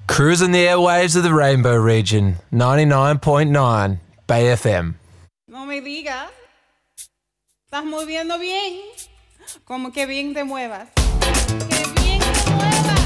Cruising the airwaves of the Rainbow Region, 99.9 Bay FM. No me digas. Estás moviendo bien. Como que bien te muevas. Que bien te muevas.